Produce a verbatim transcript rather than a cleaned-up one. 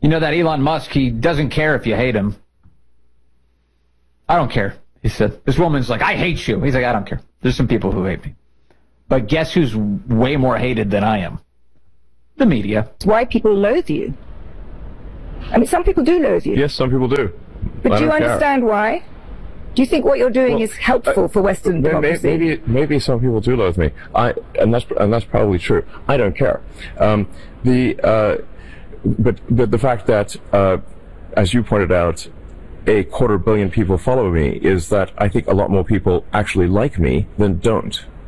You know that Elon Musk, he doesn't care if you hate him. I don't care, he said. This woman's like, I hate you. He's like, I don't care. There's some people who hate me. But guess who's way more hated than I am? The media. Why people loathe you. I mean, some people do loathe you. Yes, some people do. But I do you don't understand care. why? Do you think what you're doing Well, is helpful uh, for Western maybe, democracy? Maybe, maybe some people do loathe me. I, and that's and that's probably true. I don't care. Um, the uh, but but the fact that, uh, as you pointed out, a quarter billion people follow me is that I think a lot more people actually like me than don't.